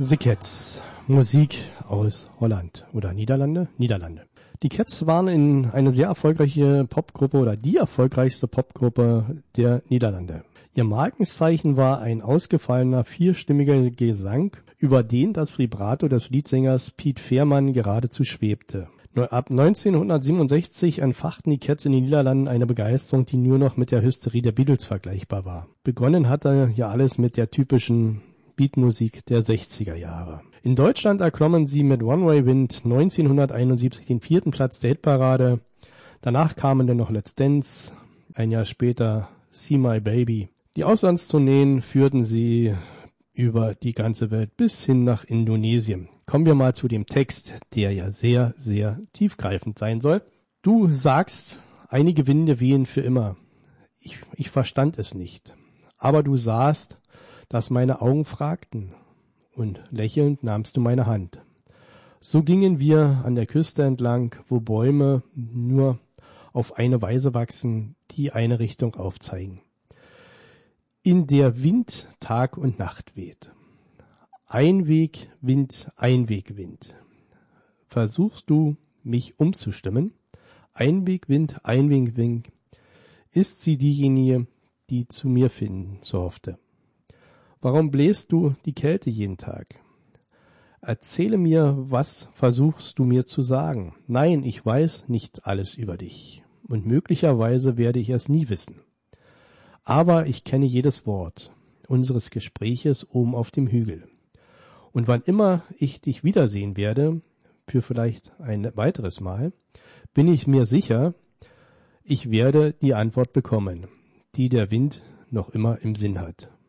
The Cats, Musik aus Holland oder Niederlande? Niederlande. Die Cats waren eine sehr erfolgreiche Popgruppe oder die erfolgreichste Popgruppe der Niederlande. Ihr Markenzeichen war ein ausgefallener vierstimmiger Gesang, über den das Vibrato des Leadsängers Piet Veerman geradezu schwebte. Nur ab 1967 entfachten die Cats in den Niederlanden eine Begeisterung, die nur noch mit der Hysterie der Beatles vergleichbar war. Begonnen hatte ja alles mit der typischen Beatmusik der 60er Jahre. In Deutschland erklommen sie mit One Way Wind 1971 den 4. Platz der Hitparade. Danach kamen dann noch Let's Dance, ein Jahr später See My Baby. Die Auslandstourneen führten sie über die ganze Welt bis hin nach Indonesien. Kommen wir mal zu dem Text, der ja sehr, sehr tiefgreifend sein soll. Du sagst, einige Winde wehen für immer. Ich verstand es nicht. Aber du sahst, dass meine Augen fragten, und lächelnd nahmst du meine Hand. So gingen wir an der Küste entlang, wo Bäume nur auf eine Weise wachsen, die eine Richtung aufzeigen, in der Wind Tag und Nacht weht. Einwegwind, Einwegwind. Versuchst du, mich umzustimmen? Einwegwind, Einwegwind. Ist sie diejenige, die zu mir finden, so hoffte. Warum bläst du die Kälte jeden Tag? Erzähle mir, was versuchst du mir zu sagen? Nein, ich weiß nicht alles über dich. Und möglicherweise werde ich es nie wissen. Aber ich kenne jedes Wort unseres Gespräches oben auf dem Hügel. Und wann immer ich dich wiedersehen werde, für vielleicht ein weiteres Mal, bin ich mir sicher, ich werde die Antwort bekommen, die der Wind noch immer im Sinn hat.